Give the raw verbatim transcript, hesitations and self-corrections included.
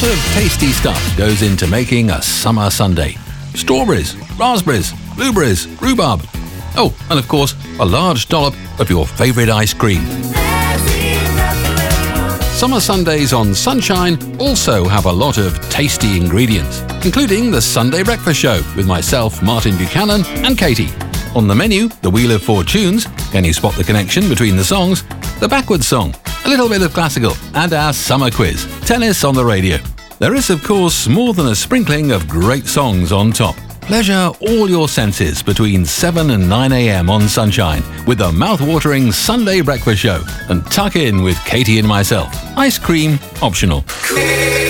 lot of tasty stuff goes into making a summer sundae. Strawberries, raspberries, blueberries, rhubarb. Oh, and of course, a large dollop of your favourite ice cream. Summer Sundays on Sunshine also have a lot of tasty ingredients, including the Sunday Breakfast Show with myself, Martin Buchanan, and Katie. On the menu, the Wheel of Four Tunes, can you spot the connection between the songs? The Backwards Song, a little bit of classical, and our summer quiz, Tennis on the Radio. There is, of course, more than a sprinkling of great songs on top. Pleasure all your senses between seven and nine a.m. on Sunshine with the mouth-watering Sunday Breakfast Show, and tuck in with Katie and myself. Ice cream optional.